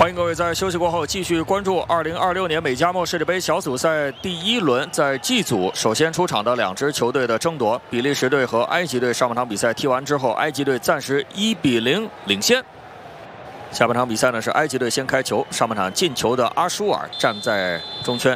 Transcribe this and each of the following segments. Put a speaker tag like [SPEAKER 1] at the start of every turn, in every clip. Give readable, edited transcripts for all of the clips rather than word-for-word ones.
[SPEAKER 1] 欢迎各位在休息过后继续关注2026年美加墨世界杯小组赛第1轮，在 G 组首先出场的2支球队的争夺，比利时队和埃及队上半场比赛踢完之后，埃及队暂时1比0领先。下半场比赛呢是埃及队先开球，上半场进球的阿舒尔站在中圈。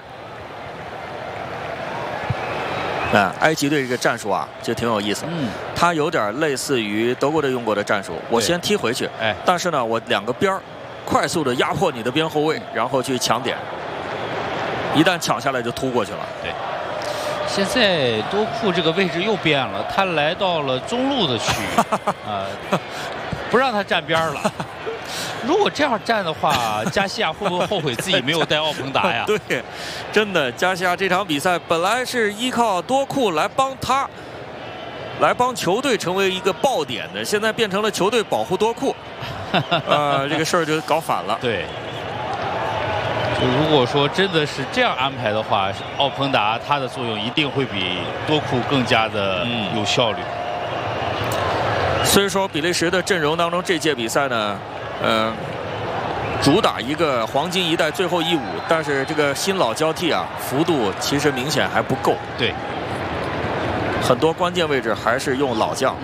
[SPEAKER 1] 埃及队这个战术啊，就挺有意思。它有点类似于德国队用过的战术，我先踢回去，但是呢，我2个边儿。 快速的压迫你的边后卫，然后去抢点。一旦抢下来就突过去了。
[SPEAKER 2] 对。现在多库这个位置又变了，他来到了中路的区域，不让他站边了。如果这样站的话，加西亚会不会后悔自己没有带奥彭达呀？
[SPEAKER 1] 对，真的，加西亚这场比赛本来是依靠多库来帮球队成为一个爆点的，现在变成了球队保护多库。这个事儿就搞反了。
[SPEAKER 2] 对，就如果说真的是这样安排的话，奥彭达他的作用一定会比多库更加的有效率。
[SPEAKER 1] 虽说比利时的阵容当中，这届比赛呢，主打一个黄金一代最后一舞，但是这个新老交替啊，幅度其实明显还不够。
[SPEAKER 2] 对，
[SPEAKER 1] 很多关键位置还是用老将。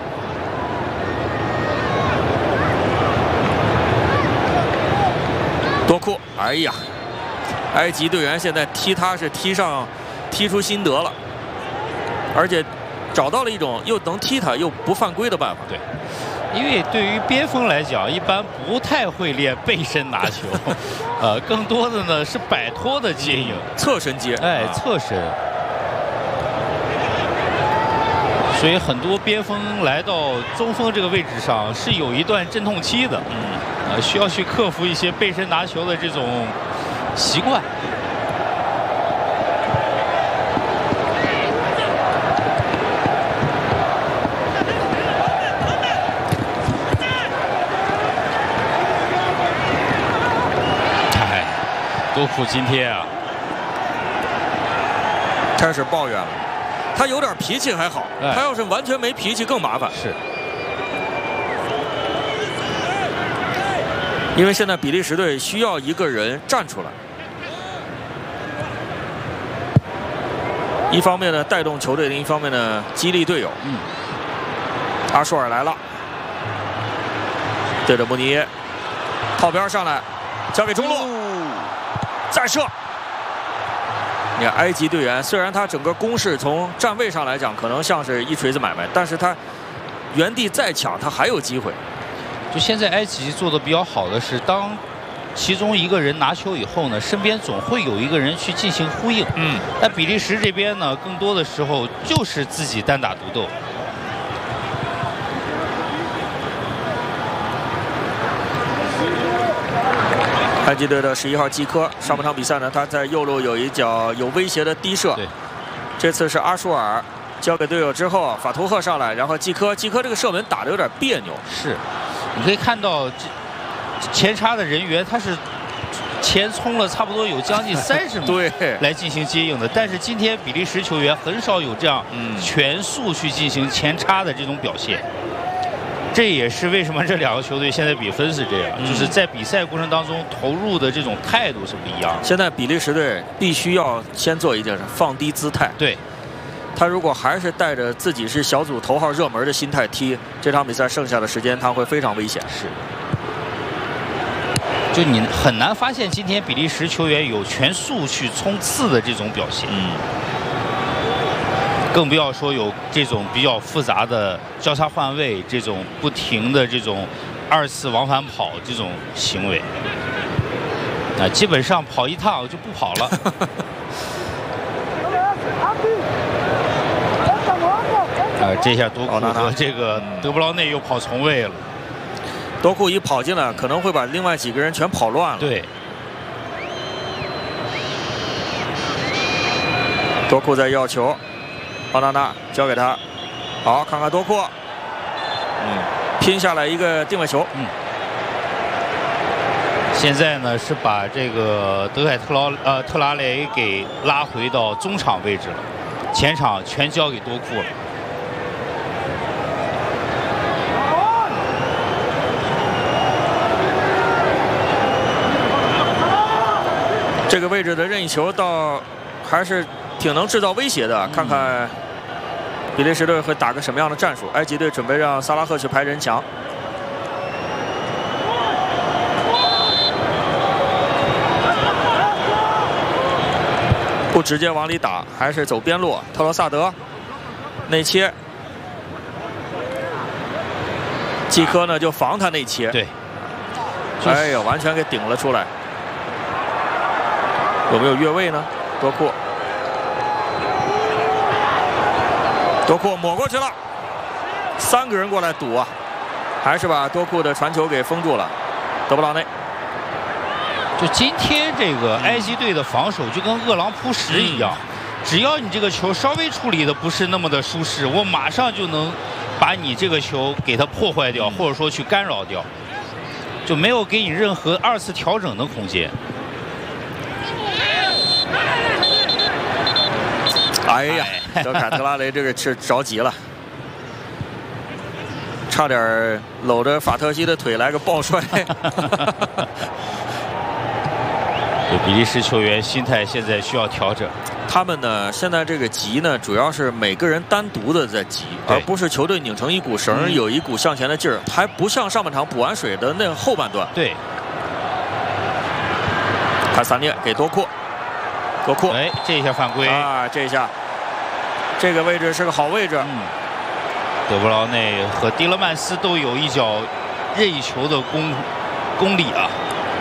[SPEAKER 1] 多库，哎呀，埃及队员现在踢他是踢出心得了，而且找到了一种又能踢他又不犯规的办法。
[SPEAKER 2] 对，因为对于边锋来讲，一般不太会练背身拿球，更多的呢是摆脱的接应，
[SPEAKER 1] 侧身接，
[SPEAKER 2] 侧身。所以很多边锋来到中锋这个位置上是有一段阵痛期的。需要去克服一些背身拿球的这种习惯。多库今天啊，
[SPEAKER 1] 开始抱怨了。他有点脾气还好，他要是完全没脾气更麻烦。
[SPEAKER 2] 是。
[SPEAKER 1] 因为现在比利时队需要一个人站出来，一方面呢带动球队，另一方面呢激励队友。阿舒尔来了，对着穆尼耶，套边上来，交给中路，再射。你看埃及队员，虽然他整个攻势从站位上来讲可能像是一锤子买卖，但是他原地再抢，他还有机会。
[SPEAKER 2] 就现在埃及做的比较好的是，当其中一个人拿球以后呢，身边总会有一个人去进行呼应。但比利时这边呢，更多的时候就是自己单打独斗。
[SPEAKER 1] 埃及队的11号基科，上半场比赛呢，他在右路有一脚有威胁的低射，这次是阿舒尔。 交给队友之后，法图赫上来，然后季科这个射门打得有点别扭。
[SPEAKER 2] 是，你可以看到前插的人员他是前冲了差不多有将近30米，
[SPEAKER 1] 对，
[SPEAKER 2] 来进行接应的。但是今天比利时球员很少有这样全速去进行前插的这种表现。这也是为什么这2个球队现在比分是这样，就是在比赛过程当中投入的这种态度是不一样的。
[SPEAKER 1] 现在比利时队必须要先做一件事，放低姿态。
[SPEAKER 2] 对。
[SPEAKER 1] 他如果还是带着自己是小组头号热门的心态踢这场比赛，剩下的时间他会非常危险。
[SPEAKER 2] 是，就你很难发现今天比利时球员有全速去冲刺的这种表现。更不要说有这种比较复杂的交叉换位，这种不停的这种2次往返跑这种行为。基本上跑一趟就不跑了。这下多库和这个德布劳内又跑重位了。
[SPEAKER 1] 多库一跑进来，可能会把另外几个人全跑乱了。
[SPEAKER 2] 对。
[SPEAKER 1] 多库在要球，奥纳纳交给他，好，看看多库，拼下来一个定位球。
[SPEAKER 2] 现在呢是把这个德凯特拉雷给拉回到中场位置了，前场全交给多库了。
[SPEAKER 1] 位置的任意球倒还是挺能制造威胁的。看看比利时队会打个什么样的战术？埃及队准备让萨拉赫去排人墙。 不直接往里打，还是走边路。特罗萨德内切，季科呢就防他内切。
[SPEAKER 2] 对，
[SPEAKER 1] 哎呦，完全给顶了出来。有没有越位呢？多库，多库抹过去了，3个人过来堵啊，还是把多库的传球给封住了。德布劳内。
[SPEAKER 2] 就今天这个埃及队的防守就跟饿狼扑食一样，只要你这个球稍微处理的不是那么的舒适，我马上就能把你这个球给它破坏掉，或者说去干扰掉，就没有给你任何2次调整的空间。
[SPEAKER 1] 哎呀，德凯特拉雷这个是着急了，差点搂着法特西的腿来个抱摔。
[SPEAKER 2] 比利时球员心态现在需要调整。
[SPEAKER 1] 他们呢，现在这个急呢，主要是每个人单独的在急，而不是球队拧成一股绳，有一股向前的劲儿，还不像上半场补完水的那后半段。
[SPEAKER 2] 对。
[SPEAKER 1] 卡萨涅给多库，多库，
[SPEAKER 2] 哎，这一下犯规
[SPEAKER 1] 啊！这一下，这个位置是个好位置。
[SPEAKER 2] 德布劳内和迪勒曼斯都有一脚任意球的功力啊。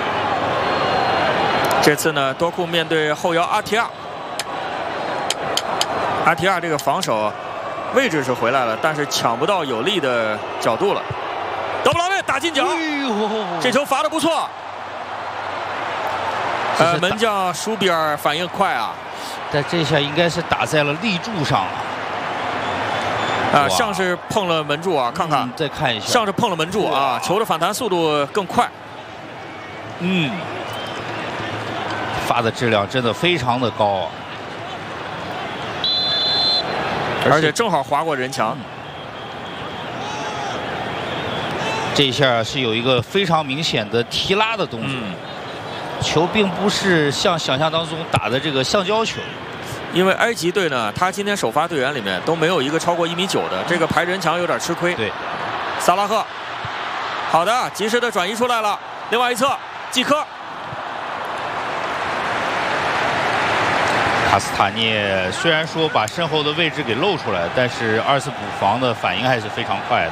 [SPEAKER 1] 这次呢，多库面对后腰阿提亚，阿提亚这个防守位置是回来了，但是抢不到有利的角度了。德布劳内打进脚，这球罚得不错。门将舒比尔反应快啊，
[SPEAKER 2] 但这下应该是打在了立柱上了。
[SPEAKER 1] 啊，像是碰了门柱啊，看看，
[SPEAKER 2] 再看一下，
[SPEAKER 1] 像是碰了门柱啊，球的反弹速度更快。
[SPEAKER 2] 发的质量真的非常的高啊，
[SPEAKER 1] 而且正好划过人墙。
[SPEAKER 2] 这一下是有一个非常明显的提拉的动作，球并不是像想象当中打的这个橡胶球。
[SPEAKER 1] 因为埃及队呢，他今天首发队员里面都没有一个超过1.9米的，这个排人墙有点吃亏。
[SPEAKER 2] 对，
[SPEAKER 1] 萨拉赫，好的，及时的转移出来了，另外一侧季科。
[SPEAKER 2] 卡斯塔涅虽然说把身后的位置给露出来，但是2次补防的反应还是非常快的。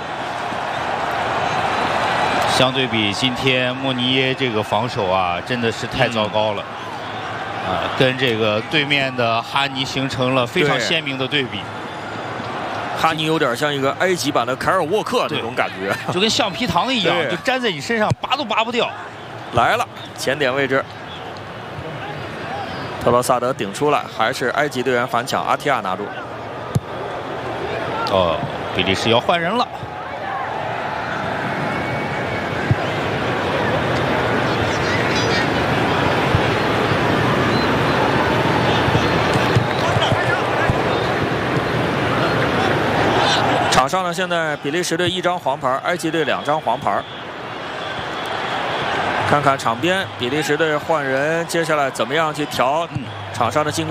[SPEAKER 2] 相对比今天莫尼耶这个防守啊，真的是太糟糕了。跟这个对面的哈尼形成了非常鲜明的对比。
[SPEAKER 1] 哈尼有点像一个埃及版的凯尔沃克那种感觉，
[SPEAKER 2] 就跟橡皮糖一样，就粘在你身上拔都拔不掉。
[SPEAKER 1] 来了，前点位置。 特罗萨德顶出来，还是埃及队员反抢，阿提亚拿住。
[SPEAKER 2] 比利时要换人了。
[SPEAKER 1] 场上呢，现在比利时队1张黄牌，埃及队2张黄牌。 看看场边，比利时队换人，接下来怎么样去调场上的进攻？